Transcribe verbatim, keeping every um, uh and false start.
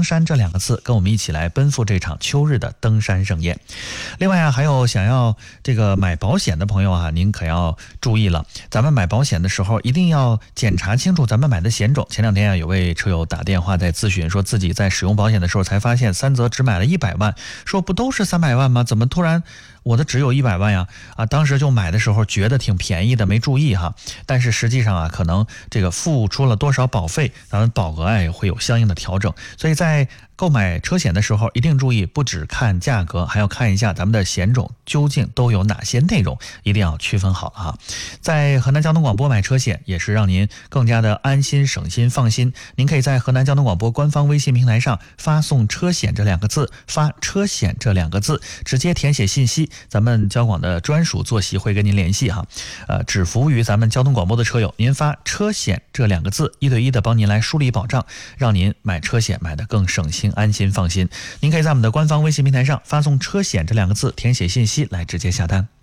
登山这两个字，跟我们一起来奔赴这场秋日的登山盛宴。另外啊，还有想要这个买保险的朋友啊，您可要注意了，咱们买保险的时候一定要检查清楚咱们买的险种。前两天啊，有位车友打电话在咨询，说自己在使用保险的时候才发现三泽只买了一百万，说不都是三百万吗？怎么突然我的只有一百万呀？啊，当时就买的时候觉得挺便宜的，没注意哈。但是实际上啊，可能这个付出了多少保费，咱们保额也会有相应的调整。所以在购买车险的时候，一定注意，不只看价格，还要看一下咱们的险种究竟都有哪些内容，一定要区分好啊。在河南交通广播买车险，也是让您更加的安心、省心、放心。您可以在河南交通广播官方微信平台上发送“车险”这两个字，发“车险”这两个字，直接填写信息。咱们交广的专属坐席会跟您联系哈，呃，只服务于咱们交通广播的车友，您发车险这两个字，一对一的帮您来梳理保障，让您买车险买得更省心、安心、放心。您可以在我们的官方微信平台上发送车险这两个字，填写信息来直接下单。